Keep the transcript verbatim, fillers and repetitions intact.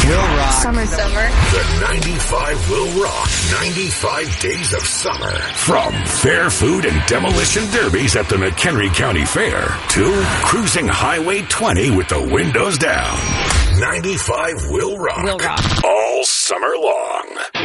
Will rock. Summer. Summer. The ninety-five will rock. ninety-five days of summer. From fair food and demolition derbies at the McHenry County Fair to cruising Highway twenty with the windows down. ninety-five will rock. Will rock. All summer long.